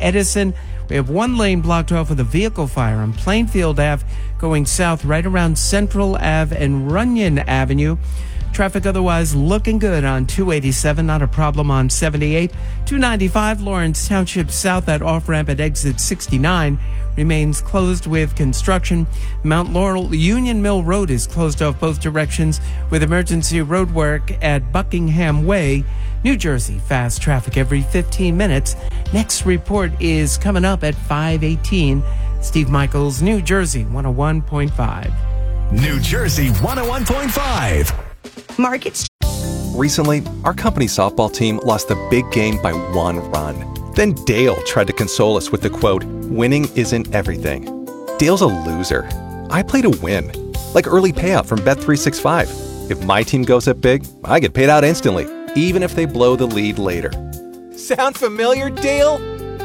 Edison. We have one lane blocked off with a vehicle fire on Plainfield Ave going south right around Central Ave and Runyon Avenue. Traffic otherwise looking good on 287, not a problem on 78. 295 Lawrence Township South, that off-ramp at exit 69 remains closed with construction. Mount Laurel Union Mill Road is closed off both directions with emergency road work at Buckingham Way. New Jersey, fast traffic every 15 minutes. Next report is coming up at 5:18. Steve Michaels, New Jersey 101.5. New Jersey 101.5. Markets. Recently, our company softball team lost the big game by 1 run. Then Dale tried to console us with the quote, "Winning isn't everything." Dale's a loser. I play to win. Like early payout from Bet365. If my team goes up big, I get paid out instantly, even if they blow the lead later. Sound familiar, Dale?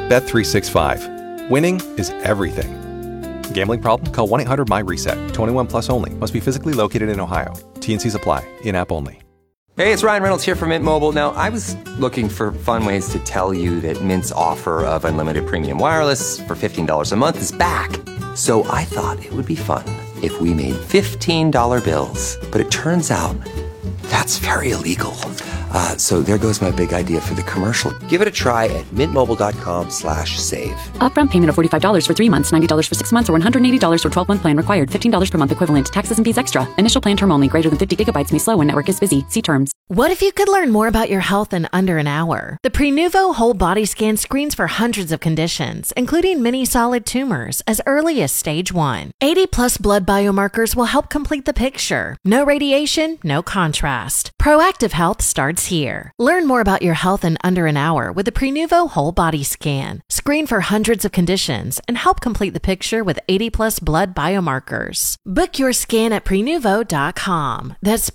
Bet365. Winning is everything. Gambling problem? Call 1-800-MY-RESET. 21 plus only. Must be physically located in Ohio. T&Cs apply. In-app only. Hey, it's Ryan Reynolds here from Mint Mobile. Now, I was looking for fun ways to tell you that Mint's offer of unlimited premium wireless for $15 a month is back. So I thought it would be fun if we made $15 bills. But it turns out that's very illegal. So there goes my big idea for the commercial. Give it a try at mintmobile.com/save. Upfront payment of $45 for 3 months, $90 for 6 months, or $180 for 12-month plan required. $15 per month equivalent. Taxes and fees extra. Initial plan term only. Greater than 50 gigabytes may slow when network is busy. See terms. What if you could learn more about your health in under an hour? The Prenuvo Whole Body Scan screens for hundreds of conditions, including many solid tumors, as early as stage 1. 80-plus blood biomarkers will help complete the picture. No radiation, no contrast. Proactive health starts here. Learn more about your health in under an hour with the Prenuvo Whole Body Scan. Screen for hundreds of conditions and help complete the picture with 80-plus blood biomarkers. Book your scan at Prenuvo.com. That's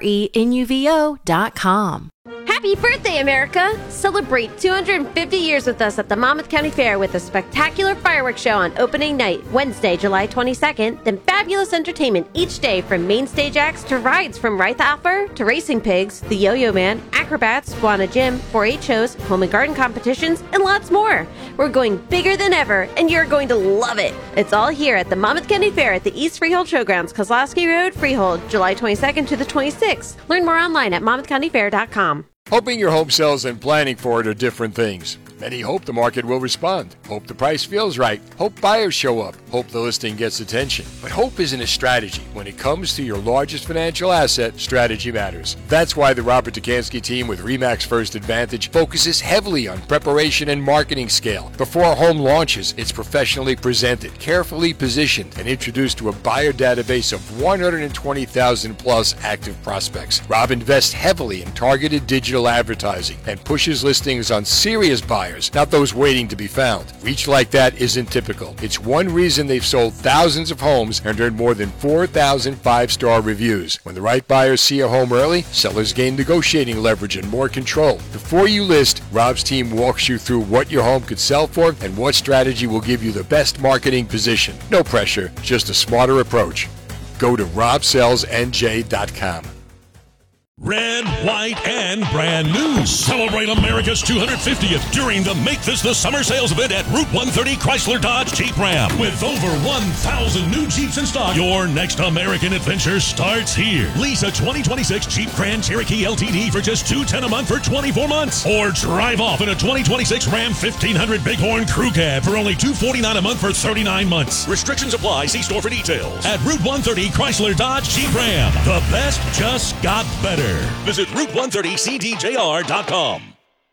Prenuvo.com. Happy birthday, America! Celebrate 250 years with us at the Monmouth County Fair with a spectacular fireworks show on opening night, Wednesday, July 22nd, then fabulous entertainment each day from main stage acts to rides from Wright Alpha to Racing Pigs, the Yo-Yo Man, Acrobats, Squana Gym, 4-H shows, home and garden competitions, and lots more. We're going bigger than ever, and you're going to love it. It's all here at the Monmouth County Fair at the East Freehold Showgrounds, Kozlowski Road, Freehold, July 22nd to the 26th. Learn more online at monmouthcountyfair.com. Hoping your home sells and planning for it are different things. Many hope the market will respond. Hope the price feels right. Hope buyers show up. Hope the listing gets attention. But hope isn't a strategy. When it comes to your largest financial asset, strategy matters. That's why the Robert Dukansky team with RE/MAX First Advantage focuses heavily on preparation and marketing scale. Before a home launches, it's professionally presented, carefully positioned, and introduced to a buyer database of 120,000 plus active prospects. Rob invests heavily in targeted digital advertising and pushes listings on serious buyers, not those waiting to be found. Reach like that isn't typical. It's one reason they've sold thousands of homes and earned more than 4,000 five-star reviews. When the right buyers see a home early, sellers gain negotiating leverage and more control. Before you list, Rob's team walks you through what your home could sell for and what strategy will give you the best marketing position. No pressure, just a smarter approach. Go to robsellsnj.com. Red, white, and brand new. Celebrate America's 250th during the Make This the Summer sales event at Route 130 Chrysler Dodge Jeep Ram. With over 1,000 new Jeeps in stock, your next American adventure starts here. Lease a 2026 Jeep Grand Cherokee LTD for just $210 a month for 24 months. Or drive off in a 2026 Ram 1500 Bighorn Crew Cab for only $249 a month for 39 months. Restrictions apply. See store for details. At Route 130 Chrysler Dodge Jeep Ram. The best just got better. Visit Route130CDJR.com.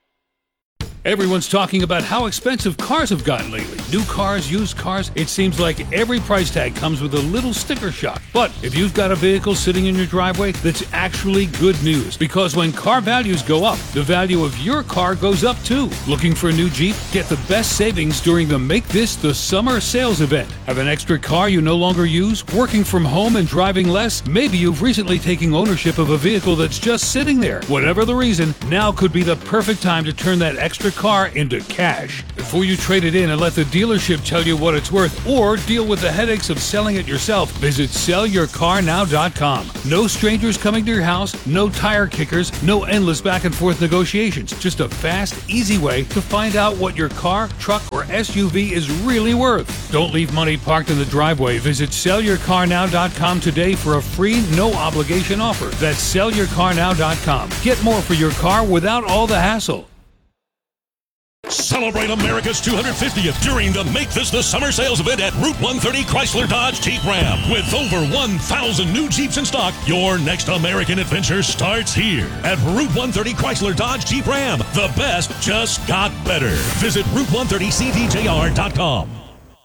Everyone's talking about how expensive cars have gotten lately. New cars, used cars, it seems like every price tag comes with a little sticker shock. But if you've got a vehicle sitting in your driveway, that's actually good news. Because when car values go up, the value of your car goes up too. Looking for a new Jeep? Get the best savings during the Make This the Summer sales event. Have an extra car you no longer use? Working from home and driving less? Maybe you've recently taken ownership of a vehicle that's just sitting there. Whatever the reason, now could be the perfect time to turn that extra car into cash. Before you trade it in and let the dealership tell you what it's worth or deal with the headaches of selling it yourself, visit sellyourcarnow.com. No strangers coming to your house, no tire kickers, no endless back and forth negotiations. Just a fast, easy way to find out what your car, truck, or SUV is really worth. Don't leave money parked in the driveway. Visit sellyourcarnow.com today for a free, no-obligation offer. That's sellyourcarnow.com. Get more for your car without all the hassle. Celebrate America's 250th during the Make This the Summer Sales event at Route 130 Chrysler Dodge Jeep Ram. With over 1,000 new Jeeps in stock, your next American adventure starts here at Route 130 Chrysler Dodge Jeep Ram. The best just got better. Visit Route130CDJR.com.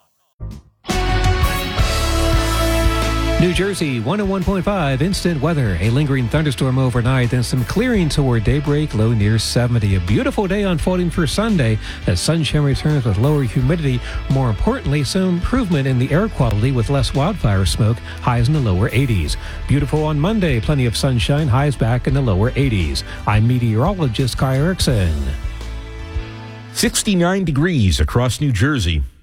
New Jersey 101.5 instant weather. A lingering thunderstorm overnight, then some clearing toward daybreak, low near 70. A beautiful day unfolding for Sunday as sunshine returns with lower humidity. More importantly, some improvement in the air quality with less wildfire smoke, highs in the lower 80s. Beautiful on Monday, plenty of sunshine, highs back in the lower 80s. I'm meteorologist Kai Erickson. 69 degrees across New Jersey.